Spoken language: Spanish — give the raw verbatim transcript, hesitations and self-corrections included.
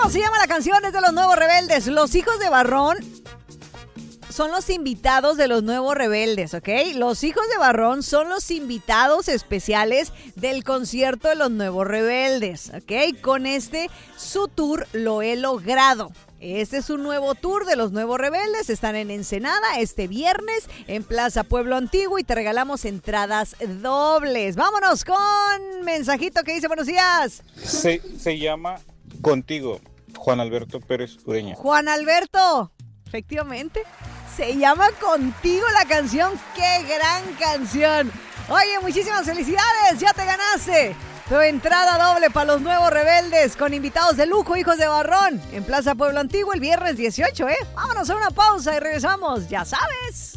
¿Cómo se llama la canción? Es de Los Nuevos Rebeldes. Los Hijos de Barrón son los invitados de Los Nuevos Rebeldes, ¿ok? Los Hijos de Barrón son los invitados especiales del concierto de Los Nuevos Rebeldes, ¿ok? Con este, su tour lo he logrado. Este es un nuevo tour de Los Nuevos Rebeldes. Están en Ensenada este viernes en Plaza Pueblo Antiguo y te regalamos entradas dobles. Vámonos con mensajito que dice buenos días. Se, se llama Contigo, Juan Alberto Pérez Ureña. Juan Alberto, efectivamente, se llama Contigo la canción. ¡Qué gran canción! Oye, muchísimas felicidades, ya te ganaste tu entrada doble para Los Nuevos Rebeldes con invitados de lujo, Hijos de Barrón, en Plaza Pueblo Antiguo el viernes dieciocho, ¿eh? Vámonos a una pausa y regresamos, ya sabes.